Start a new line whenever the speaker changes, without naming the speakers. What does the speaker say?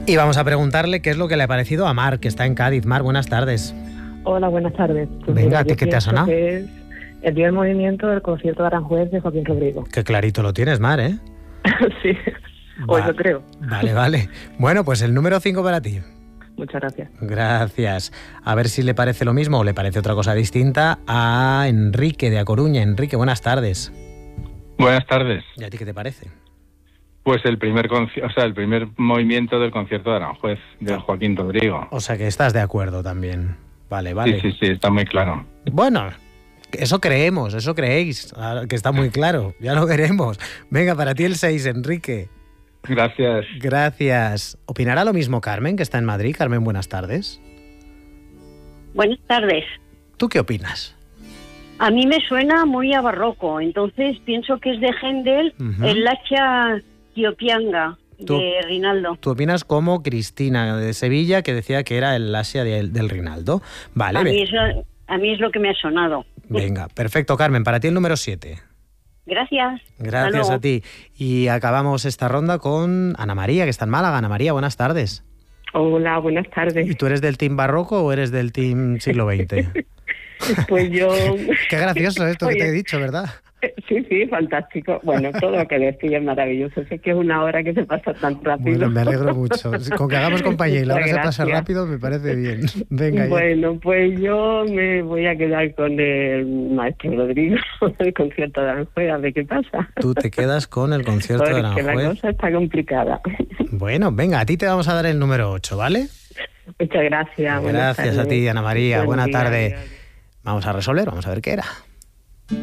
Y vamos a preguntarle qué es lo que le ha parecido a Mar, que está en Cádiz. Mar, buenas tardes.
Hola, buenas tardes.
Pues venga, ¿qué te ha sonado?
Que es el primer movimiento del concierto de Aranjuez de Joaquín Rodrigo.
Qué clarito lo tienes, Mar, ¿eh?
Sí, o eso creo.
Vale. Bueno, pues el número 5 para ti.
Muchas gracias.
Gracias. A ver si le parece lo mismo o le parece otra cosa distinta a Enrique de A Coruña. Enrique, buenas tardes.
Buenas tardes.
¿Y a ti qué te parece?
Pues el primer movimiento del concierto de Aranjuez, de Joaquín Rodrigo.
O sea que estás de acuerdo también. Vale.
Sí, está muy claro.
Bueno, eso creemos, eso creéis, que está muy claro, ya lo veremos. Venga, para ti el 6, Enrique.
Gracias.
Gracias. ¿Opinará lo mismo Carmen, que está en Madrid? Carmen, buenas tardes.
Buenas tardes.
¿Tú qué opinas?
A mí me suena muy a barroco, entonces pienso que es de Händel, el Lacha Quiopianga de Rinaldo.
¿Tú opinas como Cristina de Sevilla, que decía que era el Lacha del Rinaldo? Vale.
A mí es lo que me ha sonado.
Venga, perfecto, Carmen. Para ti el número 7.
Gracias.
Gracias a ti. Y acabamos esta ronda con Ana María, que está en Málaga. Ana María, buenas tardes.
Hola, buenas tardes.
¿Y tú eres del team barroco o eres del team siglo XX?
Pues yo...
Qué gracioso esto que te he dicho, ¿verdad?
Sí, fantástico. Bueno, todo lo que decís es maravilloso. Sé que es una hora que se pasa tan rápido.
Bueno, me alegro mucho. Con que hagamos compañía y la hora se pasa rápido, me parece bien. Venga. Bueno,
pues yo me voy a quedar con el maestro Rodrigo, el concierto de Aranjuez, a ver qué pasa.
Tú te quedas con el concierto de Aranjuez.
Porque la cosa está complicada.
Bueno, venga, a ti te vamos a dar el número 8, ¿vale?
Muchas gracias.
Gracias a ti, Ana María. Buena tarde. Vamos a resolver, vamos a ver qué era.